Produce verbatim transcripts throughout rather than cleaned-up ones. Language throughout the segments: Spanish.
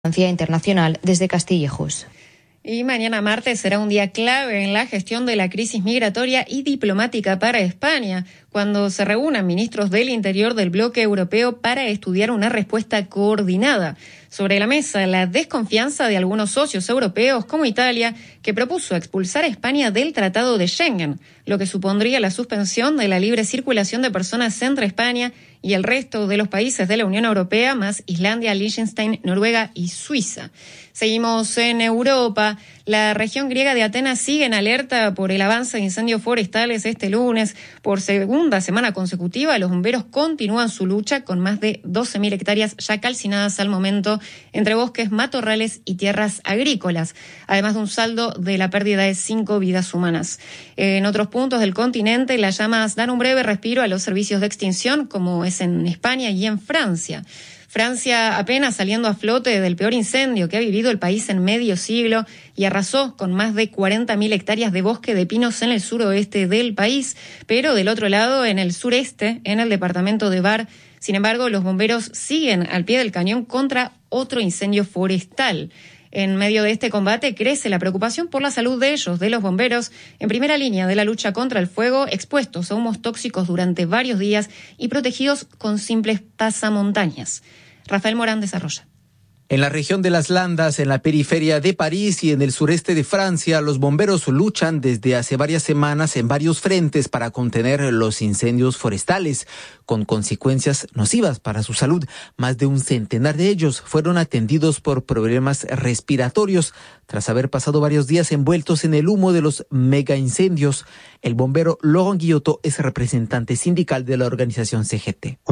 internacional desde Castillejos. Y mañana martes será un día clave en la gestión de la crisis migratoria y diplomática para España, cuando se reúnan ministros del Interior del bloque europeo para estudiar una respuesta coordinada. Sobre la mesa, la desconfianza de algunos socios europeos, como Italia, que propuso expulsar a España del Tratado de Schengen, lo que supondría la suspensión de la libre circulación de personas entre España y el resto de los países de la Unión Europea, más Islandia, Liechtenstein, Noruega y Suiza. Seguimos en Europa. La región griega de Atenas sigue en alerta por el avance de incendios forestales este lunes. Por segunda semana consecutiva, los bomberos continúan su lucha con más de doce mil hectáreas ya calcinadas al momento entre bosques, matorrales y tierras agrícolas, además de un saldo de la pérdida de cinco vidas humanas. En otros puntos del continente, las llamas dan un breve respiro a los servicios de extinción, como es en España y en Francia. Francia apenas saliendo a flote del peor incendio que ha vivido el país en medio siglo y arrasó con más de cuarenta mil hectáreas de bosque de pinos en el suroeste del país, pero del otro lado, en el sureste, en el departamento de Var. Sin embargo, los bomberos siguen al pie del cañón contra otro incendio forestal. En medio de este combate crece la preocupación por la salud de ellos, de los bomberos, en primera línea de la lucha contra el fuego, expuestos a humos tóxicos durante varios días y protegidos con simples pasamontañas. Rafael Morán desarrolla. En la región de las Landas, en la periferia de París y en el sureste de Francia, los bomberos luchan desde hace varias semanas en varios frentes para contener los incendios forestales, con consecuencias nocivas para su salud. Más de un centenar de ellos fueron atendidos por problemas respiratorios tras haber pasado varios días envueltos en el humo de los mega incendios. El bombero Laurent Guillotot es representante sindical de la organización C G T.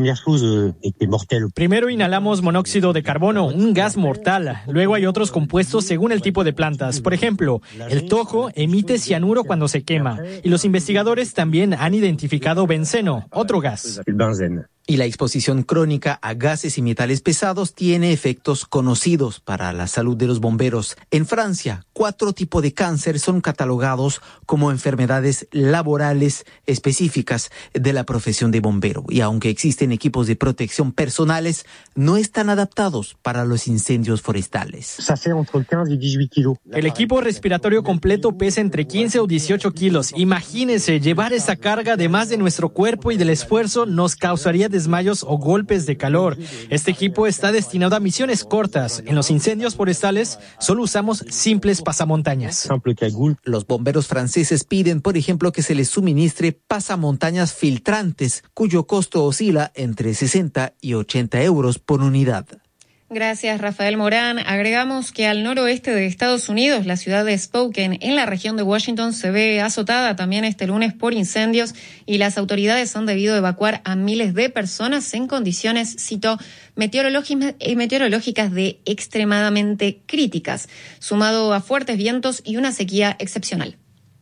Primero inhalamos monóxido de carbono, un gas mortal. Luego hay otros compuestos según el tipo de plantas. Por ejemplo, el tojo emite cianuro cuando se quema. Y los investigadores también han identificado benceno, otro gas. Y la exposición crónica a gases y metales pesados tiene efectos conocidos para la salud de los bomberos. En Francia, cuatro tipos de cáncer son catalogados como enfermedades laborales específicas de la profesión de bombero. Y aunque existen equipos de protección personales, no están adaptados para los incendios forestales. El equipo respiratorio completo pesa entre quince o dieciocho kilos. Imagínense, llevar esa carga además de nuestro cuerpo y del esfuerzo nos causaría desmayos o golpes de calor. Este equipo está destinado a misiones cortas. En los incendios forestales solo usamos simples pasamontañas. Los bomberos franceses piden, por ejemplo, que se les suministre pasamontañas filtrantes, cuyo costo oscila entre sesenta y ochenta euros por unidad. Gracias, Rafael Morán. Agregamos que al noroeste de Estados Unidos, la ciudad de Spokane, en la región de Washington, se ve azotada también este lunes por incendios y las autoridades han debido evacuar a miles de personas en condiciones, cito, meteorológicas de extremadamente críticas, sumado a fuertes vientos y una sequía excepcional.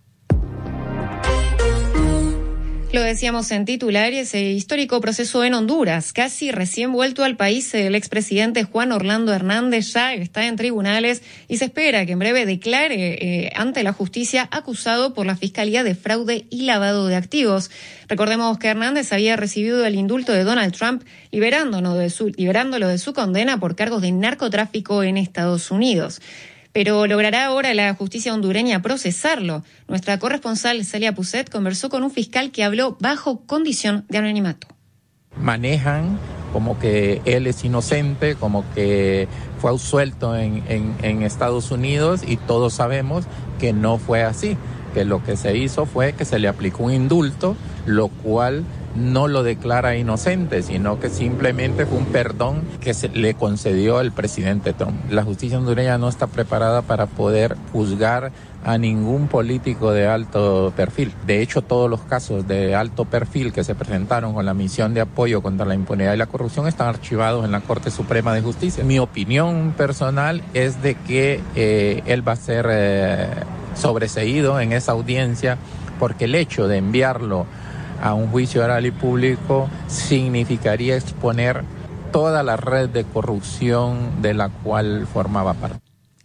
Lo decíamos en titulares, ese histórico proceso en Honduras, casi recién vuelto al país, el expresidente Juan Orlando Hernández ya está en tribunales y se espera que en breve declare eh, ante la justicia acusado por la Fiscalía de fraude y lavado de activos. Recordemos que Hernández había recibido el indulto de Donald Trump, liberándolo de su, liberándolo de su condena por cargos de narcotráfico en Estados Unidos. Pero ¿logrará ahora la justicia hondureña procesarlo? Nuestra corresponsal Celia Puset conversó con un fiscal que habló bajo condición de anonimato. Manejan como que él es inocente, como que fue absuelto en, en, en Estados Unidos y todos sabemos que no fue así, que lo que se hizo fue que se le aplicó un indulto, lo cual no lo declara inocente, sino que simplemente fue un perdón que se le concedió el presidente Trump. La justicia hondureña no está preparada para poder juzgar a ningún político de alto perfil. De hecho, todos los casos de alto perfil que se presentaron con la misión de apoyo contra la impunidad y la corrupción están archivados en la Corte Suprema de Justicia. Mi opinión personal es de que eh, él va a ser eh, sobreseído en esa audiencia porque el hecho de enviarlo a un juicio oral y público significaría exponer toda la red de corrupción de la cual formaba parte.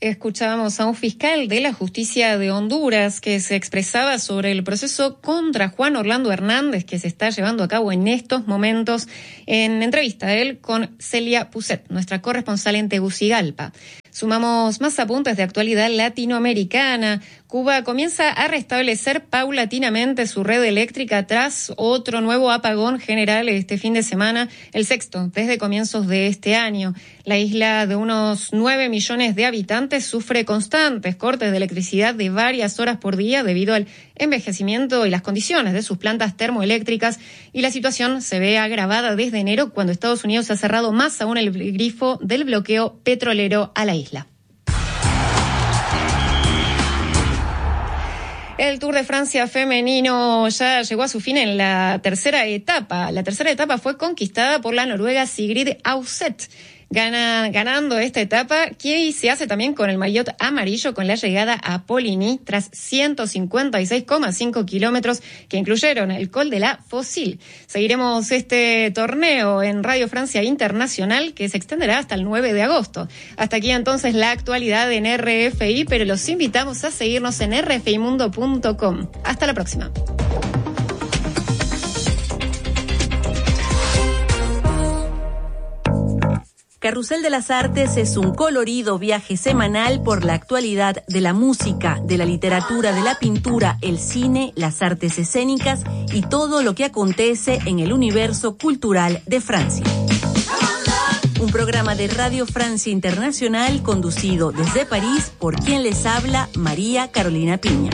Escuchábamos a un fiscal de la justicia de Honduras que se expresaba sobre el proceso contra Juan Orlando Hernández que se está llevando a cabo en estos momentos. En entrevista a él con Celia Puset, nuestra corresponsal en Tegucigalpa. Sumamos más apuntes de actualidad latinoamericana. Cuba comienza a restablecer paulatinamente su red eléctrica tras otro nuevo apagón general este fin de semana, el sexto desde comienzos de este año. La isla de unos nueve millones de habitantes sufre constantes cortes de electricidad de varias horas por día debido al envejecimiento y las condiciones de sus plantas termoeléctricas, y la situación se ve agravada desde enero, cuando Estados Unidos ha cerrado más aún el grifo del bloqueo petrolero a la isla. El Tour de Francia femenino ya llegó a su fin en la tercera etapa. La tercera etapa fue conquistada por la noruega Sigrid Ausset, Gana, ganando esta etapa, que se hace también con el maillot amarillo, con la llegada a Poligny tras ciento cincuenta y seis coma cinco kilómetros que incluyeron el Col de la Fossil. Seguiremos este torneo en Radio Francia Internacional, que se extenderá hasta el nueve de agosto. Hasta aquí entonces la actualidad en R F I, pero los invitamos a seguirnos en r f i mundo punto com. Hasta la próxima. Carrusel de las Artes es un colorido viaje semanal por la actualidad de la música, de la literatura, de la pintura, el cine, las artes escénicas y todo lo que acontece en el universo cultural de Francia. Un programa de Radio Francia Internacional conducido desde París por quien les habla, María Carolina Piña.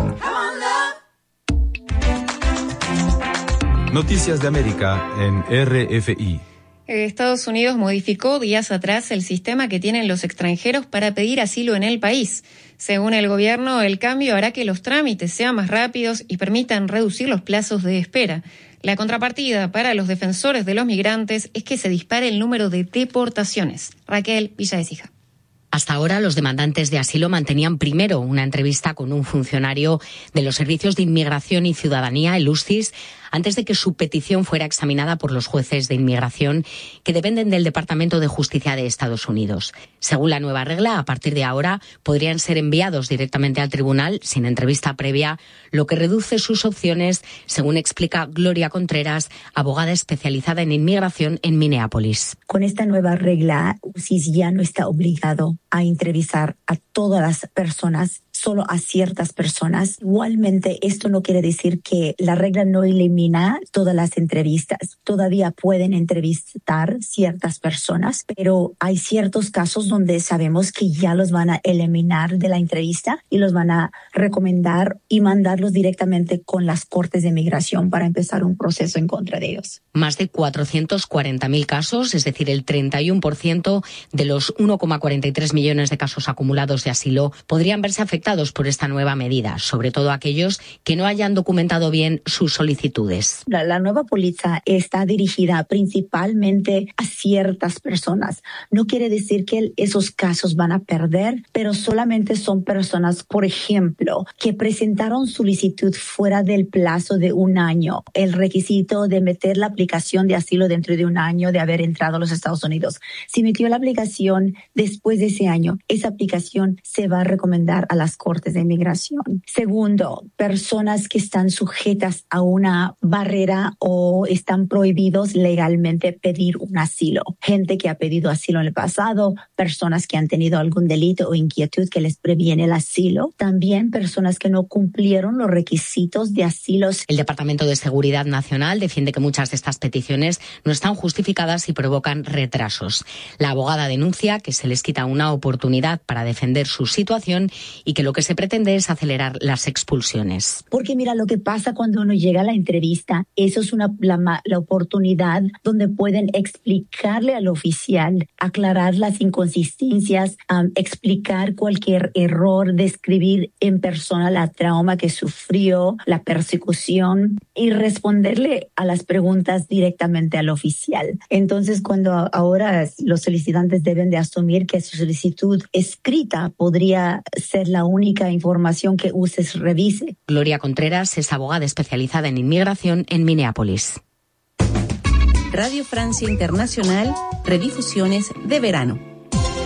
Noticias de América en R F I. Estados Unidos modificó días atrás el sistema que tienen los extranjeros para pedir asilo en el país. Según el gobierno, el cambio hará que los trámites sean más rápidos y permitan reducir los plazos de espera. La contrapartida para los defensores de los migrantes es que se dispare el número de deportaciones. Raquel Villaecija. Hasta ahora, los demandantes de asilo mantenían primero una entrevista con un funcionario de los Servicios de Inmigración y Ciudadanía, el U S C I S, antes de que su petición fuera examinada por los jueces de inmigración que dependen del Departamento de Justicia de Estados Unidos. Según la nueva regla, a partir de ahora podrían ser enviados directamente al tribunal sin entrevista previa, lo que reduce sus opciones, según explica Gloria Contreras, abogada especializada en inmigración en Minneapolis. Con esta nueva regla, U S C I S ya no está obligado a entrevistar a todas las personas, solo a ciertas personas. Igualmente, esto no quiere decir que la regla no elimina todas las entrevistas. Todavía pueden entrevistar ciertas personas, pero hay ciertos casos donde sabemos que ya los van a eliminar de la entrevista y los van a recomendar y mandarlos directamente con las cortes de migración para empezar un proceso en contra de ellos. Más de cuatrocientos cuarenta mil casos, es decir, el treinta y uno por ciento de los uno coma cuarenta y tres millones de casos acumulados de asilo, podrían verse afectados por esta nueva medida, sobre todo aquellos que no hayan documentado bien sus solicitudes. La, la nueva póliza está dirigida principalmente a ciertas personas. No quiere decir que esos casos van a perder, pero solamente son personas, por ejemplo, que presentaron solicitud fuera del plazo de un año. El requisito de meter la aplicación de asilo dentro de un año de haber entrado a los Estados Unidos. Si metió la aplicación después de ese año, esa aplicación se va a recomendar a las cortes de inmigración. Segundo, personas que están sujetas a una barrera o están prohibidos legalmente pedir un asilo. Gente que ha pedido asilo en el pasado, personas que han tenido algún delito o inquietud que les previene el asilo. También personas que no cumplieron los requisitos de asilos. El Departamento de Seguridad Nacional defiende que muchas de estas peticiones no están justificadas y provocan retrasos. La abogada denuncia que se les quita una oportunidad para defender su situación y que lo que se pretende es acelerar las expulsiones. Porque mira, lo que pasa cuando uno llega a la entrevista, eso es una, la, la oportunidad donde pueden explicarle al oficial, aclarar las inconsistencias, um, explicar cualquier error, describir en persona la trauma que sufrió, la persecución y responderle a las preguntas directamente al oficial. Entonces, cuando ahora los solicitantes deben de asumir que su solicitud escrita podría ser la única información que U S C I S revise. Gloria Contreras es abogada especializada en inmigración en Minneapolis. Radio Francia Internacional, redifusiones de verano.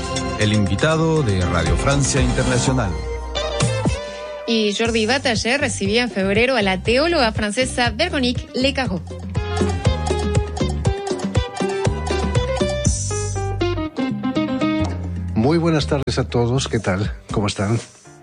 el invitado de Radio Francia Internacional. Y Jordi Bataller recibía en febrero a la teóloga francesa Véronique Lecaro. Muy buenas tardes a todos, ¿qué tal? ¿Cómo están?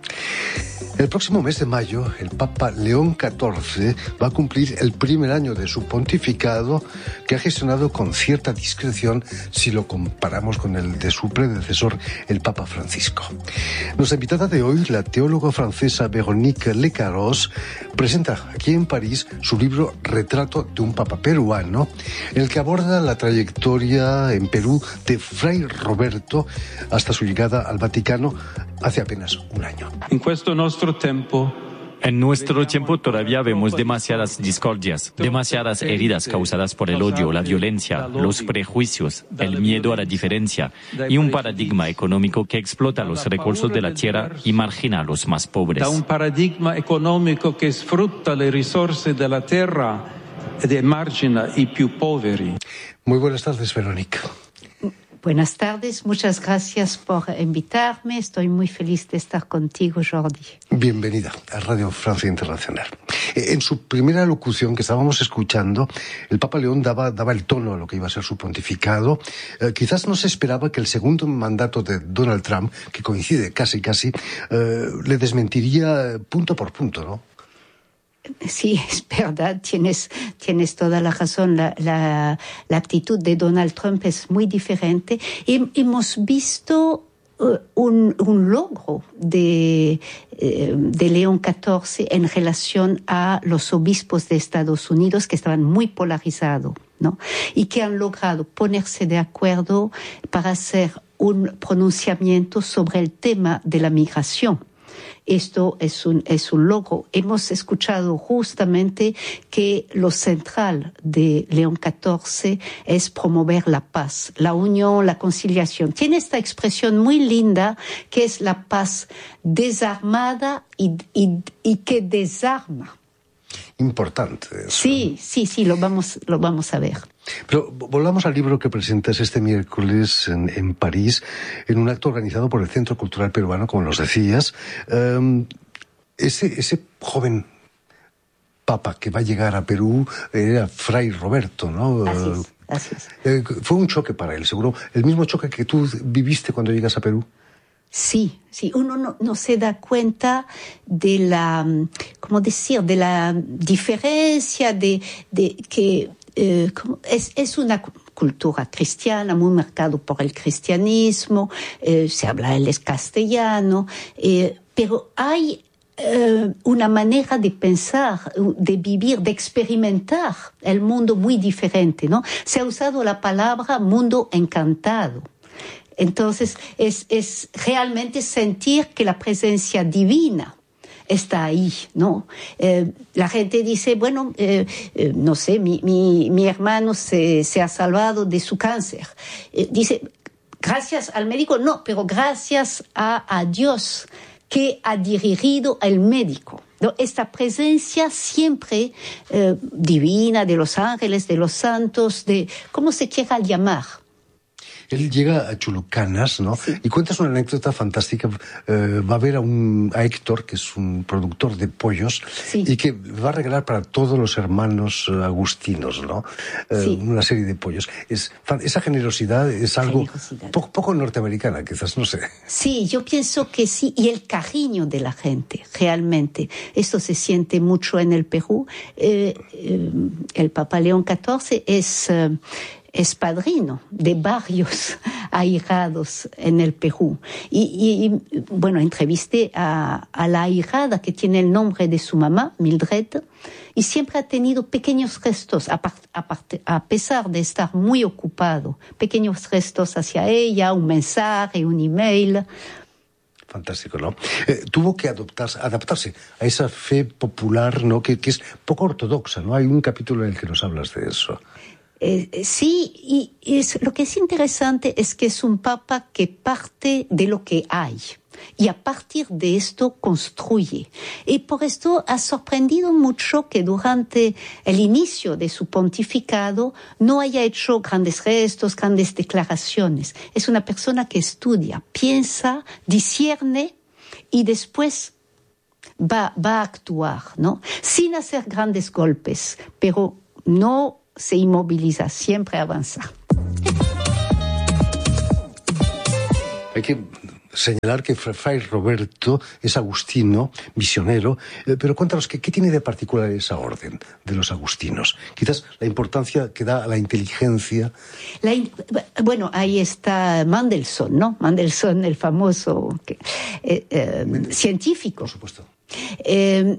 El próximo mes de mayo, el Papa León catorce va a cumplir el primer año de su pontificado, que ha gestionado con cierta discreción si lo comparamos con el de su predecesor, el Papa Francisco. Nuestra invitada de hoy, la teóloga francesa Véronique Lecaro, presenta aquí en París su libro Retrato de un Papa peruano, en el que aborda la trayectoria en Perú de Fray Roberto hasta su llegada al Vaticano hace apenas un año. En questo nostro tempo, En nuestro tiempo todavía vemos demasiadas discordias, demasiadas heridas causadas por el odio, la violencia, los prejuicios, el miedo a la diferencia y un paradigma económico que explota los recursos de la tierra y margina a los más pobres. Da un paradigma económico que sfrutta le risorse della terra ed emargina i più poveri. Muy buenas tardes, Verónica. Buenas tardes, muchas gracias por invitarme. Estoy muy feliz de estar contigo, Jordi. Bienvenida a Radio Francia Internacional. En su primera locución que estábamos escuchando, el Papa León daba, daba el tono a lo que iba a ser su pontificado. Eh, quizás no se esperaba que el segundo mandato de Donald Trump, que coincide casi casi, eh, le desmentiría punto por punto, ¿no? Sí, es verdad, tienes, tienes toda la razón. La, la, la actitud de Donald Trump es muy diferente. Y hemos visto uh, un, un logro de, eh, de León catorce en relación a los obispos de Estados Unidos que estaban muy polarizados, ¿no? Y que han logrado ponerse de acuerdo para hacer un pronunciamiento sobre el tema de la migración. Esto es un, es un logro. Hemos escuchado justamente que lo central de León catorce es promover la paz, la unión, la conciliación. Tiene esta expresión muy linda que es la paz desarmada y, y, y que desarma. Importante eso. Sí, sí, sí, lo vamos, lo vamos a ver. Pero volvamos al libro que presentas este miércoles en, en París, en un acto organizado por el Centro Cultural Peruano, como nos decías. Um, ese, ese joven papa que va a llegar a Perú era Fray Roberto, ¿no? Así es, así es. Eh, fue un choque para él, seguro. El mismo choque que tú viviste cuando llegas a Perú. Sí, sí, uno no, no se da cuenta de la, ¿cómo decir?, de la diferencia de, de que eh, es, es una cultura cristiana muy marcada por el cristianismo, eh, se habla el castellano, eh, pero hay eh, una manera de pensar, de vivir, de experimentar el mundo muy diferente, ¿no? Se ha usado la palabra mundo encantado. Entonces, es, es realmente sentir que la presencia divina está ahí, ¿no? Eh, la gente dice, bueno, eh, eh, no sé, mi, mi, mi hermano se, se ha salvado de su cáncer. Eh, dice, gracias al médico, no, pero gracias a, a Dios que ha dirigido al médico. ¿No? Esta presencia siempre eh, divina de los ángeles, de los santos, de cómo se quiera llamar. Él llega a Chulucanas, ¿no? Sí. Y cuentas una anécdota fantástica. Eh, va a ver a, un, a Héctor, que es un productor de pollos, sí. Y que va a regalar para todos los hermanos agustinos, ¿no? Eh, sí. Una serie de pollos. Es, esa generosidad es algo generosidad. Poco, poco norteamericana, quizás, no sé. Sí, yo pienso que sí. Y el cariño de la gente, realmente. Esto se siente mucho en el Perú. Eh, eh, el Papa León catorce es... Eh, es padrino de varios ahijados en el Perú. Y, y bueno, entrevisté a, a la ahijada que tiene el nombre de su mamá, Mildred, y siempre ha tenido pequeños gestos, a, a, a pesar de estar muy ocupado, pequeños gestos hacia ella, un mensaje, un email. Fantástico, ¿no? Eh, tuvo que adoptarse, adaptarse a esa fe popular, ¿no? Que, que es poco ortodoxa, ¿no? Hay un capítulo en el que nos hablas de eso. Eh, sí, y es, lo que es interesante es que es un papa que parte de lo que hay. y a partir de esto construye. Y por esto ha sorprendido mucho que durante el inicio de su pontificado no haya hecho grandes gestos, grandes declaraciones. Es una persona que estudia, piensa, discierne y después va, va a actuar, ¿no? Sin hacer grandes golpes, pero no se inmoviliza, siempre avanza. Hay que señalar que Fray Roberto es agustino, misionero, eh, pero cuéntanos, ¿qué, ¿qué tiene de particular esa orden de los agustinos? Quizás la importancia que da a la inteligencia. La in- bueno, ahí está Mendelssohn, ¿no? Mendelssohn, el famoso eh, eh, científico. Por supuesto. Eh,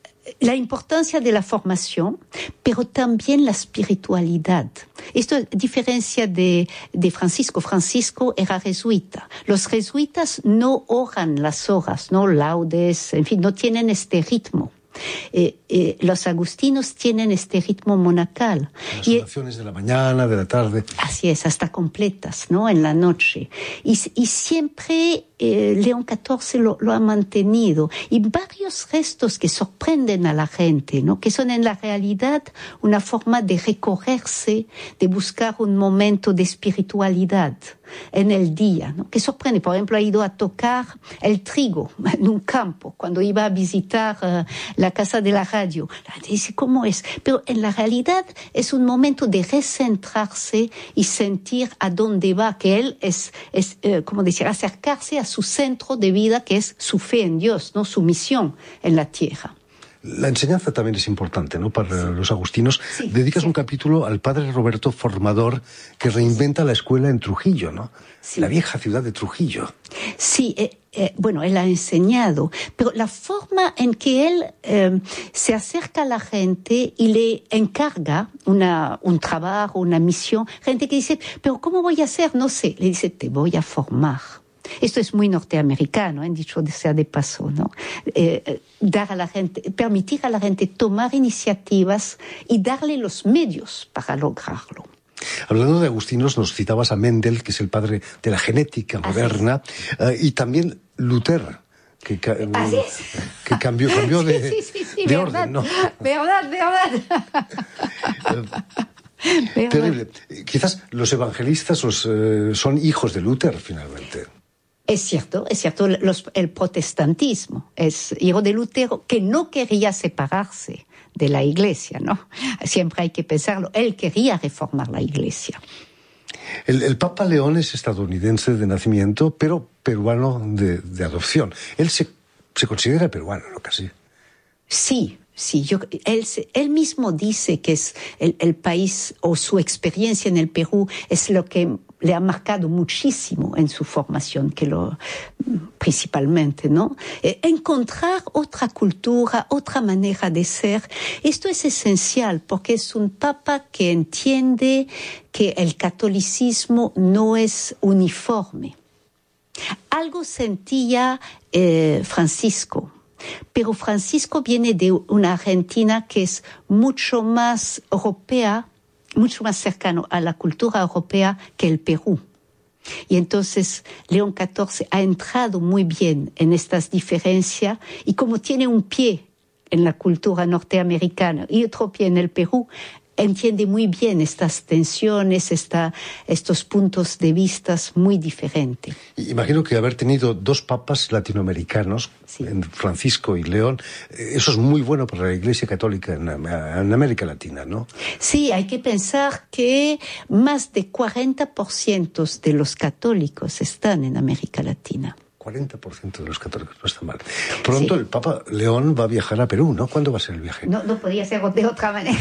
la importancia de la formación, pero también la espiritualidad. Esto diferencia de, de Francisco. Francisco era jesuita. Los jesuitas no oran las horas, no laudes, en fin, no tienen este ritmo. Eh, eh, los agustinos tienen este ritmo monacal. Las oraciones de la mañana, de la tarde. Así es, hasta completas, ¿no? En la noche. Y, y siempre eh, León catorce lo, lo ha mantenido. Y varios gestos que sorprenden a la gente, ¿no? Que son en la realidad una forma de recorrerse, de buscar un momento de espiritualidad en el día, ¿no? Que sorprende. Por ejemplo, ha ido a tocar el trigo en un campo cuando iba a visitar uh, la casa de la radio. La gente dice, ¿cómo es? Pero en la realidad es un momento de recentrarse y sentir a dónde va, que él es, es eh, como decir, acercarse a su centro de vida, que es su fe en Dios, ¿no? Su misión en la tierra. La enseñanza también es importante, ¿no? Para sí. los agustinos. Sí, Dedicas sí. un capítulo al padre Roberto, formador, que reinventa la escuela en Trujillo, ¿no? Sí. La vieja ciudad de Trujillo. Sí, eh, eh, bueno, él ha enseñado, pero la forma en que él eh, se acerca a la gente y le encarga una, un trabajo, una misión, gente que dice, pero ¿cómo voy a hacer? No sé. Le dice, te voy a formar. Esto es muy norteamericano, ¿eh? Dicho sea de paso, ¿no? Eh, dar a la gente, permitir a la gente tomar iniciativas y darle los medios para lograrlo. Hablando de agustinos, nos citabas a Mendel, que es el padre de la genética moderna, uh, y también Lutero, que, ca- que cambió, cambió de, sí, sí, sí, sí, de verdad, orden, ¿no? Verdad, verdad. Terrible. Quizás los evangelistas los, eh, son hijos de Lutero, finalmente. Es cierto, es cierto, los, el protestantismo es hijo de Lutero, que no quería separarse de la Iglesia, ¿no? Siempre hay que pensarlo. Él quería reformar la Iglesia. El, el Papa León es estadounidense de nacimiento, pero peruano de, de adopción. Él se, se considera peruano, ¿no? Casi. Sí. Sí, yo, él, él mismo dice que es el, el país o su experiencia en el Perú es lo que le ha marcado muchísimo en su formación, que lo principalmente, ¿no? Eh, encontrar otra cultura, otra manera de ser, esto es esencial porque es un papa que entiende que el catolicismo no es uniforme. Algo sentía eh, Francisco. Pero Francisco viene de una Argentina que es mucho más europea, mucho más cercano a la cultura europea que el Perú. Y entonces León catorce ha entrado muy bien en estas diferencias y como tiene un pie en la cultura norteamericana y otro pie en el Perú, entiende muy bien estas tensiones, esta, estos puntos de vista muy diferentes. Imagino que haber tenido dos papas latinoamericanos, sí. Francisco y León, eso es muy bueno para la Iglesia Católica en, en América Latina, ¿no? Sí, hay que pensar que más de cuarenta por ciento de los católicos están en América Latina. cuarenta por ciento de los católicos, no está mal. Pronto sí. El Papa León va a viajar a Perú, ¿no? ¿Cuándo va a ser el viaje? No, no podía ser de otra manera.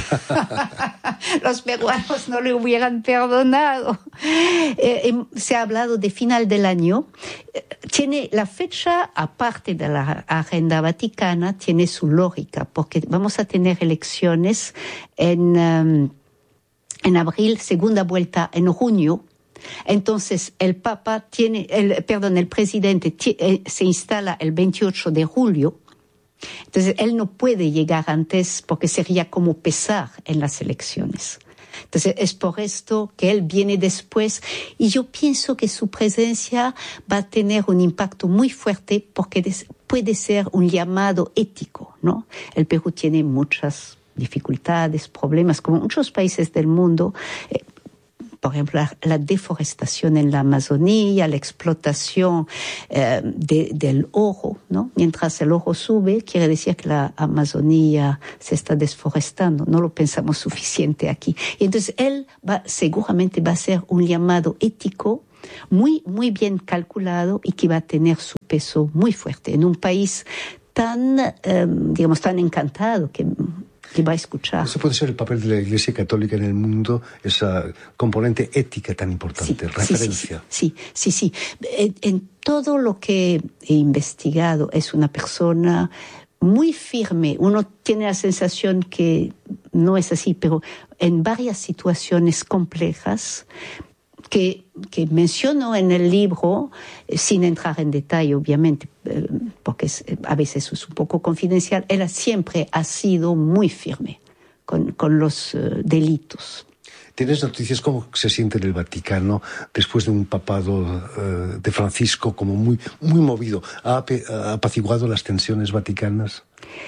Los peruanos no le hubieran perdonado. Eh, se ha hablado de final del año. Tiene la fecha, aparte de la agenda vaticana, tiene su lógica, porque vamos a tener elecciones en, um, en abril, segunda vuelta en junio. Entonces el Papa tiene, el, perdón, el presidente t- eh, se instala el veintiocho de julio. Entonces él no puede llegar antes porque sería como pesar en las elecciones. Entonces es por esto que él viene después y yo pienso que su presencia va a tener un impacto muy fuerte porque puede ser un llamado ético, ¿no? El Perú tiene muchas dificultades, problemas, como muchos países del mundo. Eh, Por ejemplo, la, la deforestación en la Amazonía, la explotación eh, de, del oro, ¿no? Mientras el oro sube, quiere decir que la Amazonía se está desforestando. No lo pensamos suficiente aquí. Y entonces él va, seguramente va a ser un llamado ético muy, muy bien calculado y que va a tener su peso muy fuerte en un país tan, eh, digamos, tan encantado que... que va a escuchar. Ese puede ser el papel de la Iglesia Católica en el mundo, esa componente ética tan importante, sí, referencia. Sí, sí, sí. sí. En, en todo lo que he investigado es una persona muy firme. Uno tiene la sensación que no es así, pero en varias situaciones complejas que, que menciono en el libro, eh, sin entrar en detalle, obviamente, eh, porque es, a veces es un poco confidencial, él siempre ha sido muy firme con, con los uh, delitos. ¿Tienes noticias cómo se siente en el Vaticano después de un papado uh, de Francisco como muy, muy movido? ¿Ha, ha apaciguado las tensiones vaticanas?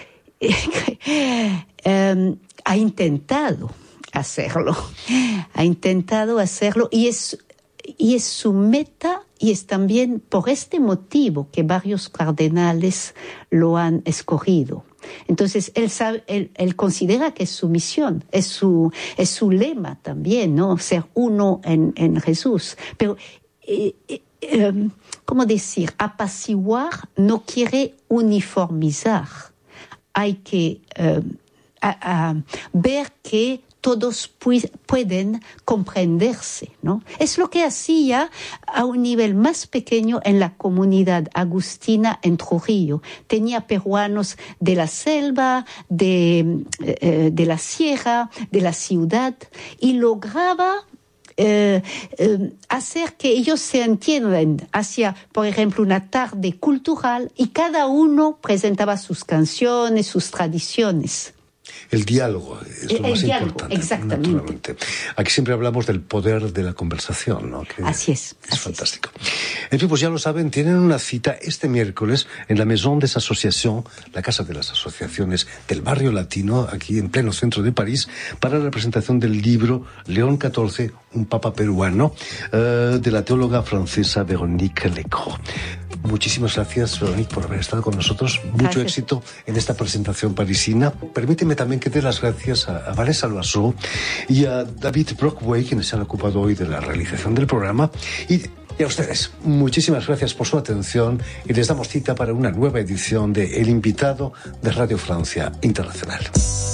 um, ha intentado hacerlo, ha intentado hacerlo y es, y es su meta y es también por este motivo que varios cardenales lo han escogido. Entonces él sabe, él, él considera que es su misión, es su, es su lema también, ¿no? Ser uno en, en Jesús. Pero, eh, eh, ¿cómo decir? Apaciguar no quiere uniformizar. Hay que eh, a, a ver que todos pu- pueden comprenderse, ¿no? Es lo que hacía a un nivel más pequeño en la comunidad agustina en Trujillo. Tenía peruanos de la selva, de, eh, de la sierra, de la ciudad, y lograba Eh, eh, hacer que ellos se entiendan hacia, por ejemplo, una tarde cultural y cada uno presentaba sus canciones, sus tradiciones. El diálogo es el, lo más el diálogo, importante. Exactamente. Naturalmente. Aquí siempre hablamos del poder de la conversación, ¿no? Que así es. Es así fantástico. Es. En fin, pues ya lo saben, tienen una cita este miércoles en la Maison des Associations, la Casa de las Asociaciones del Barrio Latino, aquí en pleno centro de París, para la presentación del libro León catorce, un papa peruano, uh, de la teóloga francesa Véronique Lecros. Muchísimas gracias, Véronique, por haber estado con nosotros. Mucho gracias. Éxito en esta presentación parisina. Permíteme también que dé las gracias a, a Vanessa Loiseau y a David Brockway, quienes se han ocupado hoy de la realización del programa. Y, y a ustedes, muchísimas gracias por su atención y les damos cita para una nueva edición de El Invitado de Radio Francia Internacional.